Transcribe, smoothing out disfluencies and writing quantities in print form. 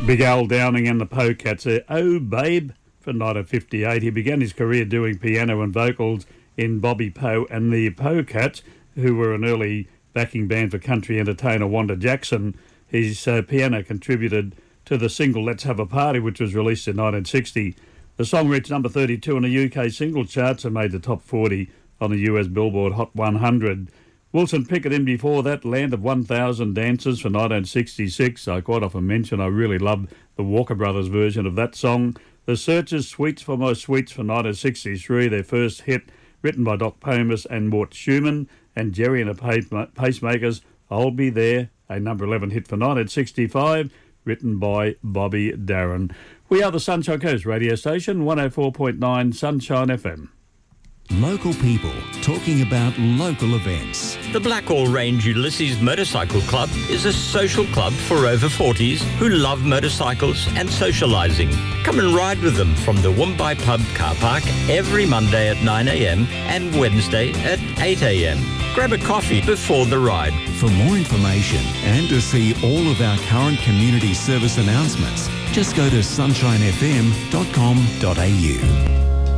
Big Al Downing and the Polecats there. Oh Babe from 1958. He began his career doing piano and vocals in Bobby Poe and the Polecats, who were an early backing band for country entertainer Wanda Jackson. His piano contributed to the single Let's Have a Party, which was released in 1960. The song reached number 32 on the UK single charts and made the top 40 on the US Billboard Hot 100. Wilson Pickett in before that, Land of 1,000 Dances for 1966. I quite often mention I really love the Walker Brothers version of that song. The Searchers' Sweets for My Sweets for 1963, their first hit, written by Doc Pomus and Mort Schumann, and Jerry and the Pacemakers, I'll Be There, a number 11 hit for 1965, written by Bobby Darin. We are the Sunshine Coast radio station, 104.9 Sunshine FM. Local people talking about local events. The Blackall Range Ulysses Motorcycle Club is a social club for over 40s who love motorcycles and socialising. Come and ride with them from the Woombye Pub car park every Monday at 9 a.m. and Wednesday at 8 a.m. Grab a coffee before the ride. For more information and to see all of our current community service announcements, just go to sunshinefm.com.au.